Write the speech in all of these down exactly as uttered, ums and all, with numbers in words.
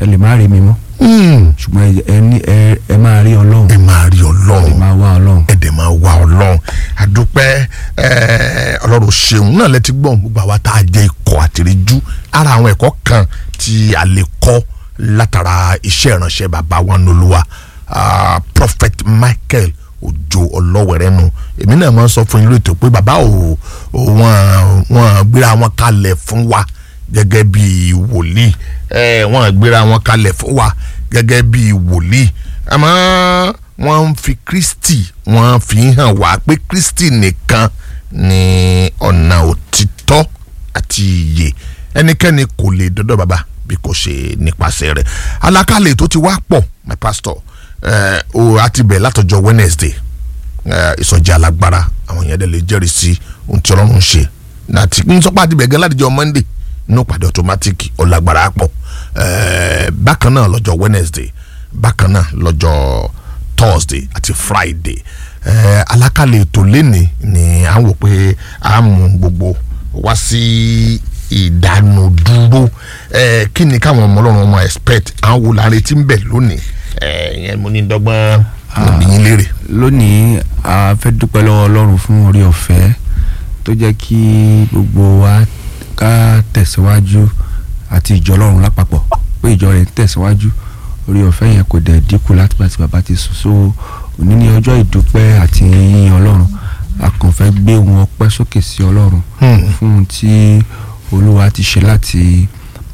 ẹ lè má rí mi mọ́ ṣùgbọ́n ẹ ní ẹ máa rí Ọlọ́run ẹ máa rí Ọlọ́run ẹ máa wá Ọlọ́run ẹ dẹ̀ máa wá Ọlọ́run àdúpẹ́ Ọlọ́run ṣeun náà lẹ́tí gbọ́n gbogbo àwa tá a jẹ́ ikọ̀ àtìríjú ara àwọn ẹ̀kọ́ kan tí a lè kọ́ látara iṣẹ́ ìránṣẹ́ bàbá wa n'Olúwa Prophet Michael Òjó Ọlọ́wẹ̀rẹ́ nu èmi náà máa ń sọ fún yín lóòótọ́ pé bàbá ò wọ́n wọ́n gbéra wọn kalẹ̀ fún wa gẹ́gẹ́ bí wòlíì ẹ̀ wọ́n gbéra wọn kalẹ̀ fún wa gẹ́gẹ́ bí wòlíì àmọ́ wọ́n ń fi Kristi wọ́n fi hàn wá pé Kristi nìkan ni ọ̀nà òtítọ́ àti ìyè ẹnikẹ́ni kò lè dọ́dọ̀ bàbá bí kò ṣe nípasẹ̀ rẹ̀ alákàlẹ̀ tó ti wá pọ̀ my pastor ẹ̀ o àti bẹ̀ látọjọ́ Wednesday ẹ̀ ìsọjí alágbára àwọn yẹn dẹ̀ lè jẹ́rìí sí ohun tí Ọlọ́run ṣe láti ń sọ́pá àti bẹ̀ gan látijọ́ Monday inú pàdé automatic ọlágbára pọ̀ ẹ̀ẹ́ bákan náà lọ́jọ́ Wednesday bákan náà lọ́jọ́ Thursday àti Friday ẹ̀ẹ́ alákàlẹ̀ ètò lẹ́ni ni à ń wò pé à ń mú gbogbo wá sí ìdánudúró ẹ̀ẹ́ kí ni káwọn ọmọ Ọlọ́run ọmọ expect à ń wò láre tí ń bẹ̀ lónìí ẹ̀ẹ́ yẹn mo ní dọ́gbọ́n mo ní yín léèrè. lónìí a fẹ́ dúpẹ́ lọ́wọ́ Ọlọ́run fún orí ọ̀fẹ́ tó jẹ́ kí gbogbo wa ká tẹ̀síwájú àti ìjọ Ọlọ́run lápapọ̀ pé ìjọ rẹ̀ ń tẹ̀síwájú orí ọ̀fẹ́ yẹn kò dẹ̀ dínkù láti bá ti bàbá ti sùn so òní ní ọjọ́ ìdúpẹ́ àti yíyìn Ọlọ́run a kàn fẹ́ gbé wọn ọpẹ́ sókè sí Ọlọ́run fún ohun tí Olúwa ti ṣe láti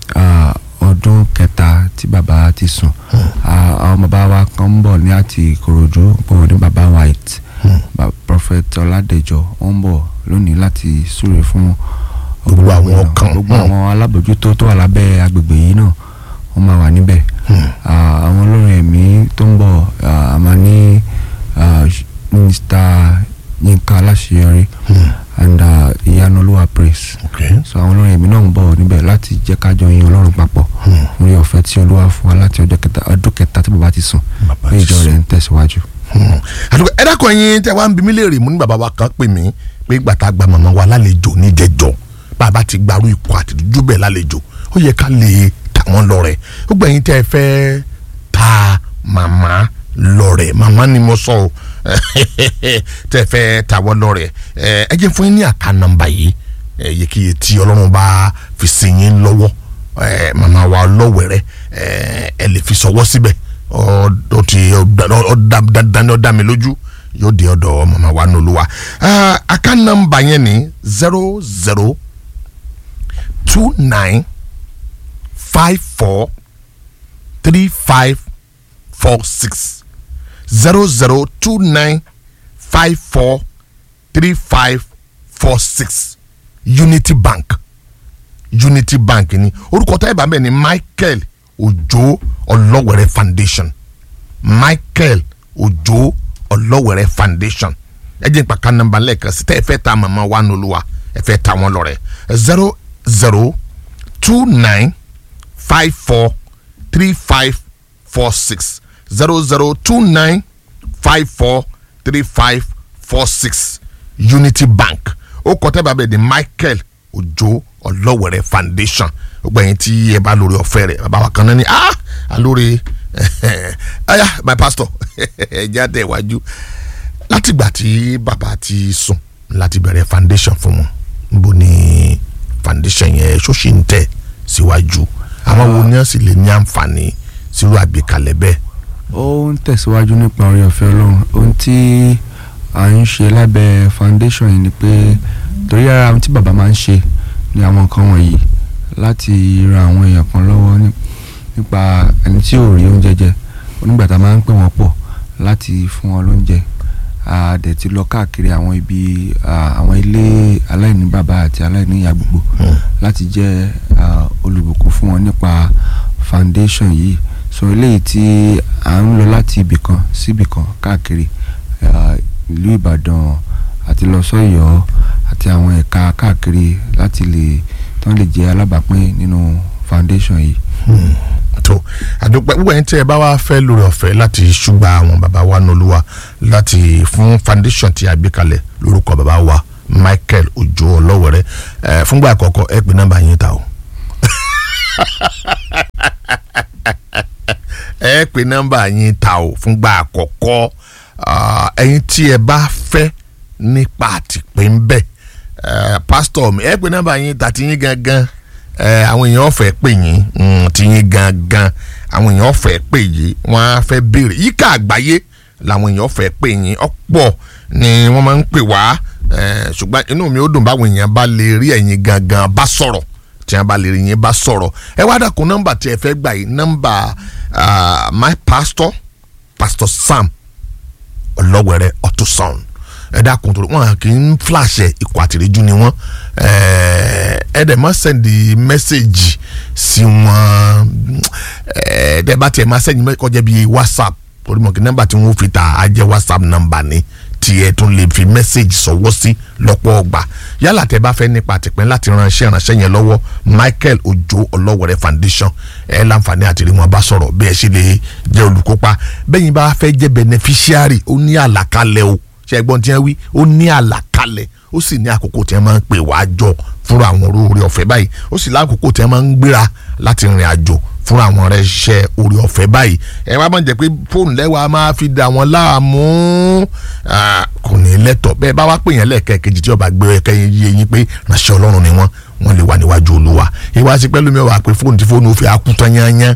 ọdún kẹta tí bàbá ti sùn àwọn bàbá wa kan ń bọ̀ ní àti Ìkòròdú bọ̀ ní bàbá White Prophet Ọládẹjọ wọ́n ń bọ̀ lónìí láti súre fún gbogbo àwọn kan gbogbo àwọn alábòjútó tó wà lábẹ́ agbègbè yìí náà wọ́n máa wà níbẹ̀ àwọn olórin ẹ̀mí tó ń bọ̀ àmà ní Mr. Yínká Aláṣeyọrí and Ìyanu Praise so àwọn olórin ẹ̀mí náà ń bọ̀ níbẹ̀ láti jẹ́ kájọ yin Ọlọ́run papọ̀ orí ọ̀fẹ́ tí Olúwa fún wa láti ọjọ́ kẹta ọdún kẹta tí bàbá ti sùn pé ìjọ rẹ̀ ń tẹ̀síwájú. ẹ dákun ẹ̀yin tẹ́ wá ń bi mí léèrè mú ní bàbá wa kan pè mí pé gbàtà gba màmá wa lálejò níjẹjọ bàbá ti gbarú ikọ̀ àtìjú bẹ́ẹ̀ lálejò ó yẹ ká lè ta wọ́n lọ́rẹ ó gbẹ̀yìn tẹ́ ẹ fẹ́ ta màmá lọ́rẹ màmá ni mo sọ ọ́ tẹ́ ẹ fẹ́ ta wọ́n lọ́rẹ ẹ jẹ́ fún yín ní àká nọ́mbà yìí ẹ yẹ kí etí Ọlọ́run bá fi sí yín lọ́wọ́ màmá wa Ọlọ́wẹ̀rẹ́ ẹ lè fi sọwọ́ síbẹ̀ ó ti ó dá mi lójú yóò di ọ̀dọ̀ màmá wa n'Olúwa àká nọ́mbà yẹn ní zero zero two nine five four three five four six zero zero two nine five four three five four six Unity Bank Unity Bank ni orúkọ tá ẹ bá bẹ́ẹ̀ ni Michael Òjó Ọlọ́wẹ̀rẹ́ Foundation Michael Òjó Ọlọ́wẹ̀rẹ́ Foundation ẹ jẹ́ nípa ká nọ́mbà lẹ́ẹ̀kan sí tẹ́ ẹ fẹ́ ta màmá wa n'Olúwa ẹ fẹ́ ta wọn lọ́rẹ zero zero two nine five four three five four six zero zero two nine five four three five four six Unity Bank ó kọ tẹ́ bàbá ẹ̀ di Michael Òjó Ọlọ́wẹ̀rẹ́ Foundation gbogbo ẹ̀yin tí ẹ bá lórí ọ̀fẹ́ rẹ̀ bàbá wa kan náà ni ah alóore aya my pastor ẹ jáde iwájú látìgbà tí bàbá ti sùn láti bẹ̀rẹ̀ foundation fún wọn níbo ni foundation yẹn ṣóṣì ń tẹ̀ síwájú àwọn wo ni wọ́n sì lè ní àǹfààní sírú àgbékalẹ̀ bẹ́ẹ̀. ó ń tẹ̀síwájú nípa orí ọ̀fẹ́ Ọlọ́run ohun tí à ń ṣe lábẹ́ foundation yìí ni pé torí ara ohun tí bàbá máa ń ṣe ni àwọn nǹkan wọ̀nyí láti ran àwọn èèyàn kan lọ́wọ́ nípa ẹni tí ò rí oúnjẹ jẹ onígbà tá a máa ń pè wọ́n pọ̀ láti fún wọn lóúnjẹ a dẹ̀ ti lọ káàkiri àwọn ibi àwọn ilé aláìní bàbá àti aláìní ìyá gbogbo láti jẹ́ olùbùkún fún wọn nípa foundation yìí so eléyìí tí à ń lọ láti ibì kan sí ibì kan káàkiri ìlú Ìbàdàn àti lọ sọ́yọ́ àti àwọn ẹ̀ka káàkiri láti lè tán lè jẹ́ alábàápín nínú foundation yìí. tó àdúpẹ́ gbogbo ẹni tí ẹ bá wá fẹ́ lórí ọ̀fẹ́ láti ṣùgbọ́n àwọn bàbá wa n'Olúwa láti fún foundation tí a gbé kalẹ̀ lórúkọ bàbá wa Michael Òjó Ọlọ́wẹ̀rẹ́ ẹ̀ fúngbà àkọ́kọ́ ẹ pè nọ́mbà yín ta o. ẹ pè nọ́mbà yín ta o fúngbà àkọ́kọ́ ẹ̀yin tí ẹ bá fẹ́ nípa àtìpé ń bẹ̀ pásítọ̀ mi ẹ pè nọ́mbà yín ta ti yín gangan àwọn èèyàn fẹ́ pè yín ti yín gangan àwọn èèyàn fẹ́ pè yín wọ́n á fẹ́ béèrè yíká àgbáyé làwọn èèyàn fẹ́ pè yín ọ̀pọ̀ ni wọ́n máa ń pè wá ṣùgbọ́n inú mi ó dùn báwọn èèyàn bá lè rí ẹ̀yin gangan bá sọ̀rọ̀ tí wọ́n bá lè rí yín bá sọ̀rọ̀ ẹ wá dàkún nọ́mbà tí ẹ fẹ́ gbà yìí nọ́mbà my pastor pastor Sam Ọlọ́wẹ̀rẹ́ Ọ̀túnṣàn ẹ dákun tó wọn kì í flash ẹ ikọ̀ àtìrẹ́jú ni wọ́n ẹ dẹ̀ máa sẹ́ndì mẹ́sẹ̀gì sí wọn ẹ dẹ̀ bá tiẹ̀ máa sẹ́ndì kọjá bíi WhatsApp torí mọ̀ kí nọ́mbà tí wọ́n fi ta á jẹ́ WhatsApp nọ́mbà ni tí ẹ tún lè fi mẹ́sẹ̀gì sọ̀wọ́ sí lọ́pọ̀ ọgbà yálà tẹ́ bá fẹ́ nípa àtìpín láti ránṣẹ́ ránṣẹ́ yẹn lọ́wọ́ Michael Ojo Ọlọ́wẹ̀rẹ́ Foundation ẹ láǹfààní àti rí wọn bá sọ̀rọ̀ bí ẹ ṣe lè jẹ́ olùkópa bẹ́yìn bá fẹ́ jẹ́ beneficiary ó ní àlàkalẹ̀ o ṣe ẹgbọ́n tí wọ́n wí ó ní àlàkalẹ̀ ó sì ní àkókò tí wọ́n máa ń pè wá jọ fúnra àwọn orí ọ̀fẹ́ báyìí ó sì lákòókò tí wọ́n máa ń gbéra láti rìn àjò fúnra àwọn rẹ̀ ṣe orí ọ̀fẹ́ báyìí ẹ wá máa ń jẹ́ pé fóònù lẹ́wàá máa fi dà wọ́n láàmú kò ní lẹ́tọ̀ bẹ́ẹ̀ bá wá pè yẹn lẹ́ẹ̀kejì tí ọba gbé ẹ̀kẹ́ yé yín pé ránṣẹ́ Ọlọ́run ni wọ́n wọ́n lè wà níwájú Olúwa ìwà sí pẹ́lú mi wà pé fóònù tí fóònù fi akútọ́ yányán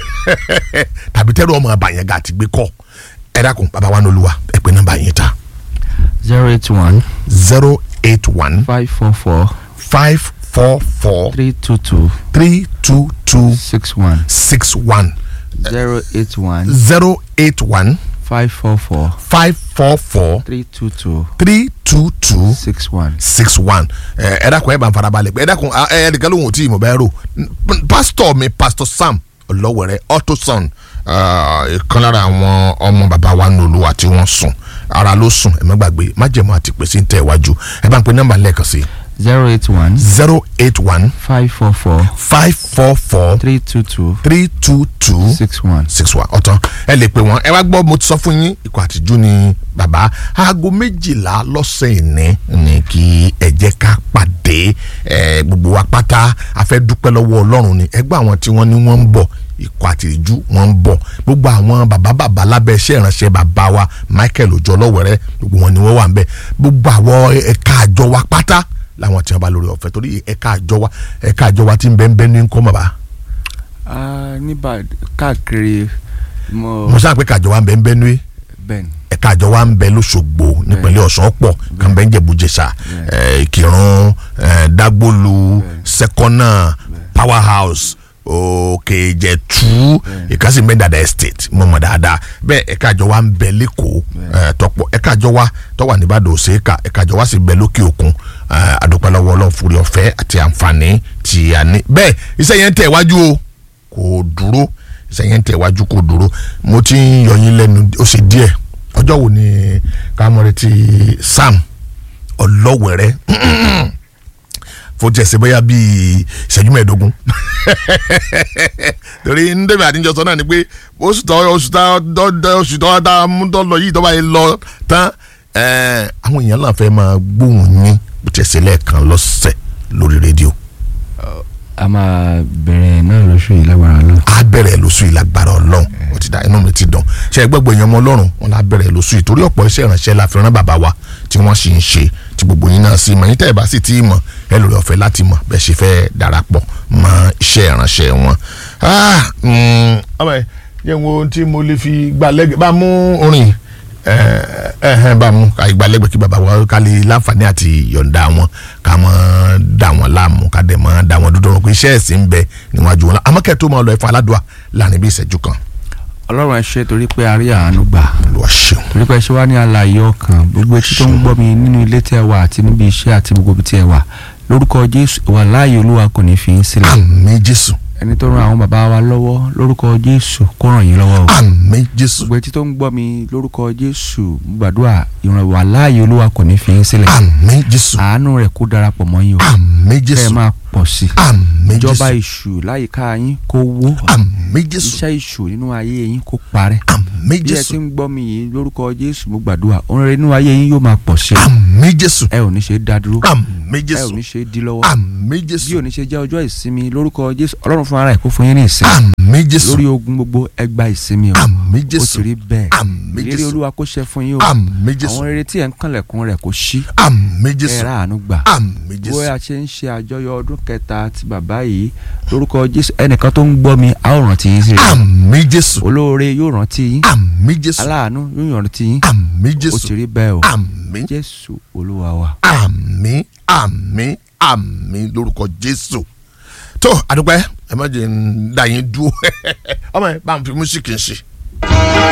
tàbí tẹ́rù ọmọ àbàyàn gà àti gbé kọ́ ẹ dákun bàbá wa ní Olúwa ẹ pé nọ́mbà yín ta. zero eight one. zero eight one. five four four. five four four. three two two. three two two. six one. six one. zero eight one. zero eight one. five four four. five four four. three two two. three two two. six one. six one. ẹ dákun ẹ bá ń farabalẹ̀ ẹ dákun ẹ ẹnìkan ló ń wò tí mo bá rò pásítọ̀ mi pásítọ̀ Sam Ọlọ́wẹ̀rẹ́ Ọ̀túnṣàn ìkan lára àwọn ọmọ bàbá wa ní Olúwa tí wọ́n sùn ara ló sùn ẹ má gbàgbé májẹ̀mú àti pèsè ń tẹ̀ wájú ẹ bá ń pe nọ́mbà lẹ́ẹ̀kan sí. zero eight one. zero eight one. five four four. five four four. three two two. three two two. six one. six one ọ̀tán ẹ lè pè wọ́n ẹ wá gbọ́ mo ti sọ fún yín ikọ̀ àtijú ni bàbá aago méjìlá lọ́sẹ̀ ìní ni kí ẹ jẹ́ ká pàdé ẹ gbogbo wa pátá a fẹ́ dúpẹ́ lọ́wọ́ Ọlọ́run ni ẹgbẹ́ àwọn tí wọ́n ní wọ́n ń bọ̀ ikọ̀ àtìrìjú wọn ń bọ̀ gbogbo àwọn bàbá bàbá lábẹ́ iṣẹ́ ìránṣẹ́ bàbá wa Michael Ojo Ọlọ́wẹ̀rẹ́ gbogbo wọn ni wọ́n wà ń bẹ̀ gbogbo àwọn ẹ̀ka àjọ wa pátá làwọn tí wọ́n bá lórí ọ̀fẹ́ torí ẹ̀ka àjọ wa ẹ̀ka àjọ wa ti ń bẹ́ ń bẹ́ ní nǹkan bàbá. níbà káàkiri mo. mo sáà pé ẹ̀ka àjọ wa ń bẹ́ ń bẹ́ ní bẹ́ẹ̀ni. ẹ̀ka àjọ wa ń bẹ lóṣogbo nípínlẹ̀ Ọ̀ṣun pọ̀ kàn bẹ́ ń Jẹ̀bú-Jẹ̀ṣà Ìkìrun Dágbólu Sẹ́kọ́nà Powerhouse òkè Ìjẹ̀tú ìkànsí mẹ́dàdà estate mọ̀mọ́ dáadáa bẹ́ẹ̀ ẹ̀ka àjọ wa ń bẹ lẹ́kọ̀ọ́ tọ́pọ̀ ẹ̀ka àjọ wa tó wà nìbàdàn òsèkà ẹ̀ka àjọ wa sì bẹ lókè òkun àdúpẹ́ lọ́wọ́ Ọlọ́run fúri ọ̀fẹ́ àti àǹfààní tí a ní bẹ́ẹ̀ iṣẹ́ yẹn ń tẹ̀ wájú o kò dúró iṣẹ́ yẹn ń tẹ̀ wájú kò dúró mo ti ń yọ yín lẹ́nu ó ṣe díẹ̀ ọjọ́ wo ni kámọ́rẹ́ ti Sam Ọlọ́wẹ̀rẹ́ fojẹsẹ bóyá bíi ìṣẹ́jú mẹ́ẹ̀ẹ́dógún torí ndébi àtijọ́ sọ náà ni pé oṣù tó oṣù tó oṣù tó dá mú tó lọ yìí tó bá yẹ lọ tán àwọn èèyàn náà fẹ́ máa gbóhùn yín bùtẹ̀sẹ̀ lẹ́ẹ̀kan lọ́sẹ̀ lórí rédíò. a máa bẹ̀rẹ̀ náà lóṣù yìí lágbára Ọlọ́run. a bẹ̀rẹ̀ lóṣù yìí lágbára Ọlọ́run ó ti dá inú mi ti dùn ṣe é gbẹ́gbẹ́ èèyàn ọmọ Ọlọ́run wọn la bẹ̀rẹ̀ lóṣù yìí torí ọ̀pọ̀ iṣẹ́ ìrànṣẹ́ la fi rán bàbá wa tí wọ́n sì ń ṣe tí gbogbo yín náà sì mọ̀ yín tẹ́ ẹ̀ bá sì tí ì mọ̀ ẹ lórí ọ̀fẹ́ láti mọ̀ bẹ́ẹ̀ ṣe fẹ́ darapọ̀ mọ́ iṣẹ́ ìrànṣẹ́ wọn. ọmọ ẹ jẹ́ wo tí mo lè fi gbalẹ́gbẹ̀ẹ́ bá mú orin bá mú ìgbàlẹ́gbẹ̀ẹ́ kí bàbá wa ká lè láǹfààní àti yọ̀ǹda wọn ká mọ́ dà wọ́n láàmú ká dẹ̀ mọ́ dà wọ́n dúdú ọ̀rọ̀ pé iṣẹ́ ẹ̀sìn ń bẹ níwájú wọn àmọ́kẹ́ tó máa lọ ẹ̀fọn aládùá láàrin bí ìṣẹ́jú kan. Ọlọ́run ẹ ṣé torí pé a rí àánú gbà Olúwa ṣeun torí pé ẹ ṣe wá ní àlàyé ọkàn gbogbo etí tó ń gbọ́ mi nínú ilé tí ẹ wà àti níbi iṣẹ́ àti gbogbo ibi tí ẹ wà lórúkọ Jésù ìwà láàyè Olúwa kò ní fi yín sílẹ̀. àmín Jésù. ẹni tó ran àwọn bàbá wa lọ́wọ́ lórúkọ Jésù kó ràn yín lọ́wọ́ o. àmín Jésù. gbogbo etí tó ń gbọ́ mi lórúkọ Jésù gbàdúrà ìwà láàyè Olúwa kò ní fi yín sílẹ̀. àmín Jésù. àánú rẹ̀ kó darapọ̀ mọ́ yín o. àmín Jésù. kẹ́ ẹ máa pọ̀ sí. àmín Jésù. ìjọba èṣù láyìíká yín kó wó. àmín Jésù. iṣẹ́ èṣù nínú ayé yín kó parẹ́. àmín bí ẹ ti Jésù. ń gbọ́ mi yìí lórúkọ Jésù mo gbàdúrà ohun rere nínú ayé yín yóò máa pọ̀ sí. àmín Jésù. ẹ ò ní ṣe dá dúró. àmín ẹ ò Jésù. ní ṣe dí lọ́wọ́. àmín bí Jésù. ò ní ṣe jẹ́ ọjọ́ ìsinmi lórúkọ Jésù Ọlọ́run fún ara ẹ̀ kó fún yín ní ìsinmi. àmín Jésù. lórí ogun gbogbo ẹ gba ìsinmi o. àmín ó Jésù. ti rí bẹ́ẹ̀. àmín ìlérí Jésù. Olúwa kó ṣẹ fún yín o. àmín Jésù. àwọn rere tí ẹ ń kànlẹ̀kùn rẹ̀ kó ṣí. àmín ẹ Jésù. rà àánú gbà. àmín Jésù. bóyá a ṣe ń ṣe àjọyọ̀ ọdún kẹta ti bàbá yìí lórúkọ Jésù ẹnìkan tó ń gbọ́ mi a ó rántí yín sí rere. àmín Jésù. olóore yóò rántí yín. àmín Jésù. aláàánú yóò rántí yín. àmín ó Jésù. ti rí bẹ́ẹ̀ o. àmín. Jésù Olúwa wa. àmín àmín àmín lórúkọ Jésù. tó àdúpẹ́ ẹ má jẹ́ ń dá yín dúró ọmọ ẹ bá ń fi músíkì ń ṣe.